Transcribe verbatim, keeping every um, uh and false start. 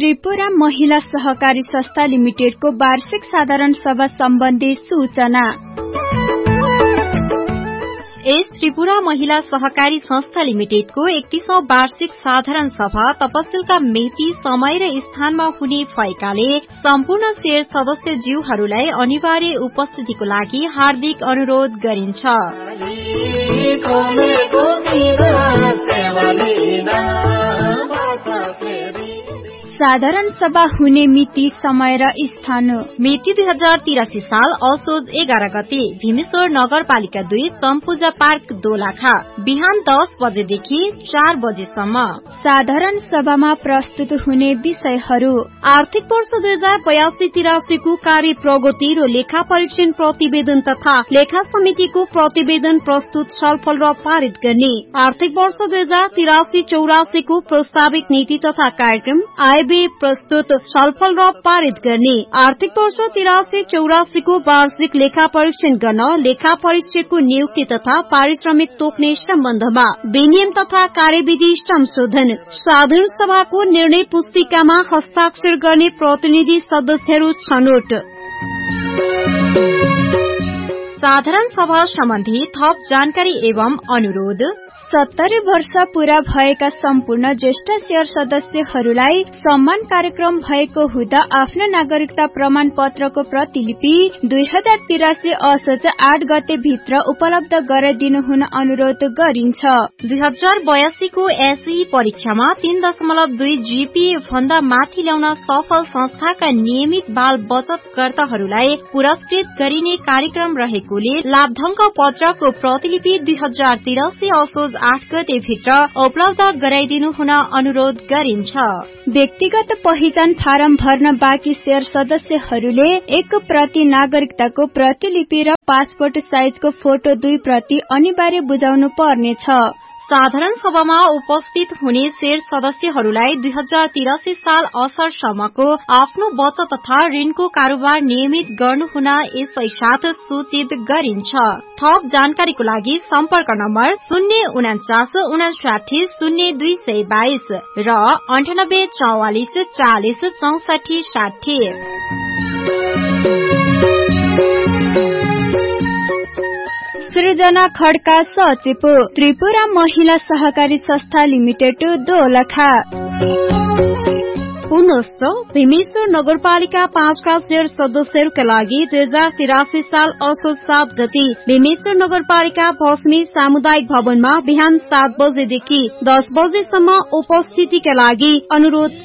त्रिपुरा महिला सहकारी संस्था लिमिटेडको वार्षिक साधारण सभा सम्बन्धी सूचना। यस त्रिपुरा महिला सहकारी संस्था लिमिटेडको एकतीसौं वार्षिक साधारण सभा तपसिलका मिति, समय र स्थानमा हुने भएकाले सम्पूर्ण शेयर सदस्य ज्यूहरूलाई अनिवार्य उपस्थितिको लागि हार्दिक अनुरोध गरिन्छ। साधारण सभा हुने मिति, समय र स्थान। मिति दुई हजार तिरासी साल असोज एघार गते भीमेश्वर नगरपालिका दुई तम्पुजा पार्क दोलखा, बिहान दस बजेदेखि चार बजेसम्म। साधारण सभामा प्रस्तुत हुने विषयहरू: आर्थिक वर्ष दुई हजार बयासी तिरासीको कार्य प्रगति र लेखा परीक्षण प्रतिवेदन तथा लेखा समितिको प्रतिवेदन प्रस्तुत, छलफल र पारित गर्ने। आर्थिक वर्ष दुई हजार तिरासी चौरासीको प्रस्ताविक नीति तथा कार्यक्रम आय प्रस्तुत, छलफल र पारित गर्ने। आर्थिक वर्ष तिरासी चौरासीको वार्षिक लेखा परीक्षण गर्न, लेखा परीक्षकको नियुक्ति तथा पारिश्रमिक तोक्ने सम्बन्धमा विनियम तथा कार्यविधि संशोधन। साधारण सभाको निर्णय पुस्तिकामा हस्ताक्षर गर्ने प्रतिनिधि सदस्यहरू छनौट। साधारण सभा सम्बन्धी थप जानकारी एवं अनुरोध: सत्तरी वर्ष पूरा भएका सम्पूर्ण ज्येष्ठ शेयर सदस्यहरूलाई सम्मान कार्यक्रम भएको हुँदा आफ्नो नागरिकता प्रमाण पत्रको प्रतिलिपि दुई हजार तिरासी असोज आठ गते भित्र उपलब्ध गराइदिनु हुन अनुरोध गरिन्छ। दुई हजार बयासीको एसई परीक्षामा तीन दशमलव दुई जीपीए भन्दा माथि ल्याउन सफल संस्थाका नियमित बाल बचतकर्ताहरूलाई पुरस्कृत गरिने कार्यक्रम रहेकोले लाभधनका पत्रको प्रतिलिपि दुई हजार तिरासी असोज आठ गते भित्र उपलब्ध गराइदिनु हुन अनुरोध गरिन्छ। व्यक्तिगत पहिचान फारम भर्न बाँकी शेयर सदस्यहरूले एक प्रति नागरिकताको प्रतिलिपि र पासपोर्ट साइजको फोटो दुई प्रति अनिवार्य बुझाउनु पर्नेछ। साधारण सभामा उपस्थित हुने शेयर सदस्यहरूलाई दुई हजार तिरासी साल असरसम्मको आफ्नो बचत तथा ऋणको कारोबार नियमित गर्नुहुन यसै साथ सूचित गरिन्छ। थप जानकारीको लागि सम्पर्क नम्बर शून्य उनाचास उनासाठी शून्य दुई सय बाइस र अन्ठानब्बे चौवालिस चालिस चौसठी साठी। सृजना खड्का सचिव, त्रिपुरा महिला सहकारी संस्था लिमिटेड दोलखा। पुनश्च भीमेश्वर नगरपालिका पाँचका शेयर सदस्यहरूका लागि दुई हजार तिरासी साल असोज सात गते भीमेश्वर नगरपालिका भस्मी सामुदायिक भवनमा बिहान सात बजेदेखि दस बजेसम्म उपस्थितिका लागि अनुरोध